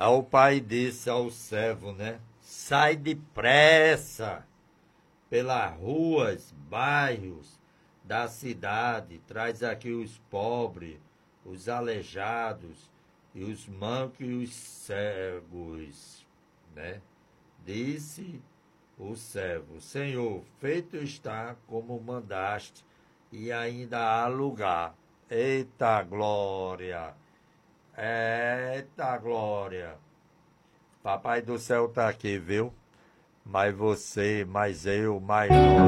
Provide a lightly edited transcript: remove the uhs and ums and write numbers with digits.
Aí o pai disse ao servo, né? Sai depressa pelas ruas, bairros da cidade, traz aqui os pobres, os aleijados, e os mancos e os cegos, né? Disse o servo, Senhor, feito está como mandaste, e ainda há lugar. Eita glória! Eita glória! Papai do céu tá aqui, viu? Mais você, mais eu, mais nós.